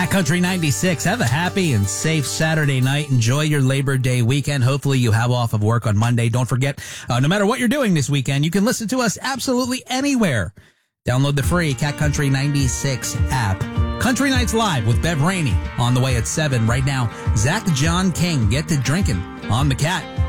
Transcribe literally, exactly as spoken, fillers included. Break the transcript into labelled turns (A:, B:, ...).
A: Cat Country ninety-six. Have a happy and safe Saturday night. Enjoy your Labor Day weekend. Hopefully you have off of work on Monday. Don't forget, uh, no matter what you're doing this weekend, you can listen to us absolutely anywhere. Download the free Cat Country ninety-six app. Country Nights Live with Bev Rainey on the way at seven right now. Zach John King, get to drinking on the Cat.